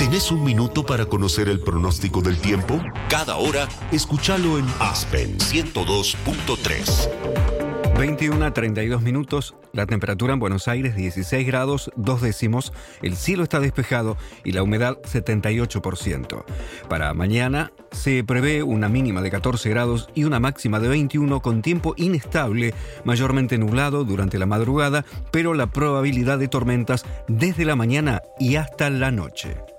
¿Tenés un minuto para conocer el pronóstico del tiempo? Cada hora, escúchalo en Aspen 102.3. 21 a 32 minutos, la temperatura en Buenos Aires 16 grados 2 décimos, el cielo está despejado y la humedad 78%. Para mañana se prevé una mínima de 14 grados y una máxima de 21 con tiempo inestable, mayormente nublado durante la madrugada, pero la probabilidad de tormentas desde la mañana y hasta la noche.